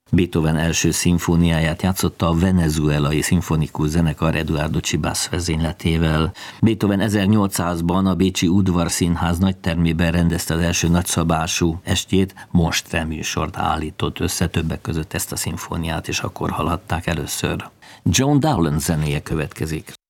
Beethoven első szimfóniáját játszotta a venezuelai szimfonikus zenekar Eduardo Chibas vezényletével. Beethoven 1800-ban a bécsi Udvarszínház nagytermében rendezte az első nagyszabású estjét, most műsort állított össze, többek között ezt a szimfóniát, és akkor hallhatták először. Joan Dowland zenéje következik.